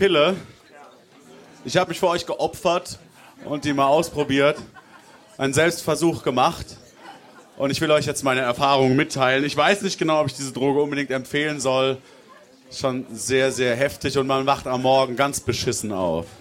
Pille. Ich habe mich für euch geopfert und die mal ausprobiert. Einen Selbstversuch gemacht. Und ich will euch jetzt meine Erfahrungen mitteilen. Ich weiß nicht genau, ob ich diese Droge unbedingt empfehlen soll. Schon sehr, sehr heftig und man wacht am Morgen ganz beschissen auf.